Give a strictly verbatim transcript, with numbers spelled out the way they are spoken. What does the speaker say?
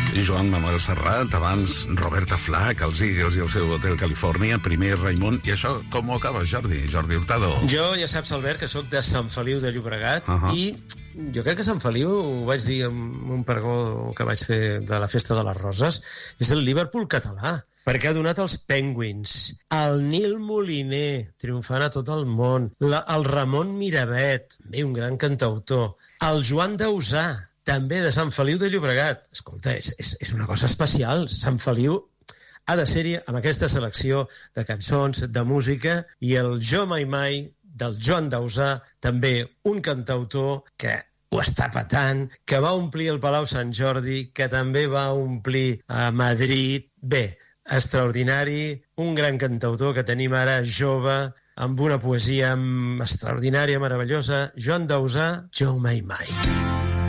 Joan Manuel Serrat, abans Roberta Flack, els Eagles i el seu Hotel Califòrnia, primer Raimon, i això com ho acaba, Jordi? Jordi Hurtado. Jo ja saps, Albert, que sóc de Sant Feliu de Llobregat, uh -huh. i jo crec que Sant Feliu, ho vaig dir en un pregó que vaig fer de la Festa de les Roses, és el Liverpool català, perquè ha donat els Penguins, el Nil Moliner, triomfant a tot el món, la, el Ramon Miravet, bé, un gran cantautor, el Joan Dausà, també de Sant Feliu de Llobregat. Escolta, és, és, és una cosa especial. Sant Feliu ha de ser-hi amb aquesta selecció de cançons, de música, i el Jo Mai Mai, del Joan Dausà, també un cantautor que ho està patant, que va omplir el Palau Sant Jordi, que també va omplir a Madrid. Bé, extraordinari, un gran cantautor que tenim ara jove, amb una poesia extraordinària, meravellosa, Joan Dausà, Jo Mai Mai.